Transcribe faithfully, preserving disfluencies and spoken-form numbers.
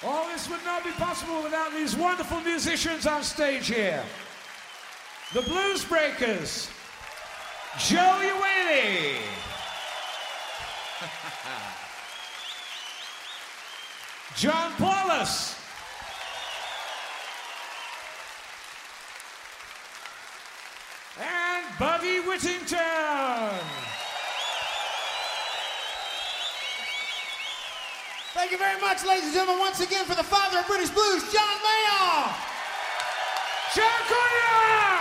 All this would not be possible without these wonderful musicians on stage here. The Blues Breakers, Joey Whaley. John Paulus. And Buddy Whittington. Thank you very much, ladies and gentlemen, once again for the father of British blues, John Mayall. John Cunha.